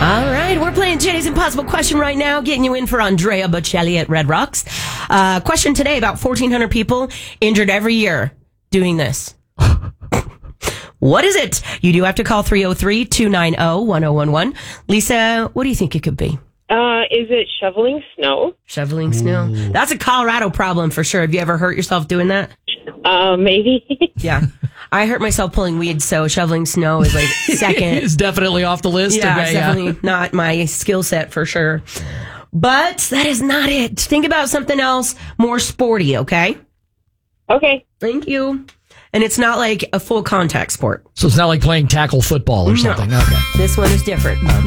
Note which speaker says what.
Speaker 1: All right, we're playing Jay's Impossible Question right now, getting you in for Andrea Bocelli at Red Rocks. Question today, about 1,400 people injured every year doing this. What is it? You do have to call 303-290-1011. Lisa, what do you think it could be?
Speaker 2: Is it shoveling snow?
Speaker 1: Shoveling snow. That's a Colorado problem for sure. Have you ever hurt yourself doing that?
Speaker 2: Maybe.
Speaker 1: Yeah. I hurt myself pulling weeds, so shoveling snow is like second.
Speaker 3: It's definitely off the list.
Speaker 1: Yeah,
Speaker 3: Okay,
Speaker 1: it's definitely not my skill set for sure. But that is not it. Think about something else more sporty, okay?
Speaker 2: Okay.
Speaker 1: Thank you. And it's not like a full contact sport.
Speaker 3: So it's not like playing tackle football or something.
Speaker 1: No.
Speaker 3: Okay.
Speaker 1: This one is different.